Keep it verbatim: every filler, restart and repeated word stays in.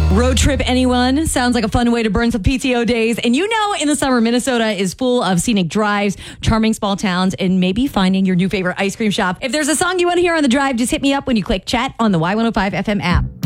Road trip, anyone? Sounds like a fun way to burn some P T O days. And you know, in the summer, Minnesota is full of scenic drives, charming small towns, and maybe finding your new favorite ice cream shop. If there's a song you want to hear on the drive, just hit me up when you click chat on the Y one oh five F M app.